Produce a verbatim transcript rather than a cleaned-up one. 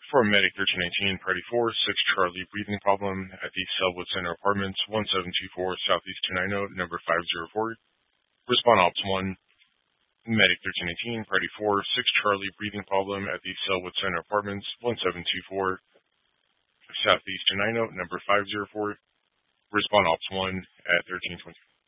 For Medic thirteen nineteen, Priority four, six Charlie, breathing problem at the Selwood Center Apartments, one seven two four Southeast two ninety, number five zero four. Respond Ops one. Medic thirteen nineteen, Priority four, six Charlie, breathing problem at the Selwood Center Apartments, one seven two four Southeast two ninety, number five zero four. Respond Ops one at thirteen twenty.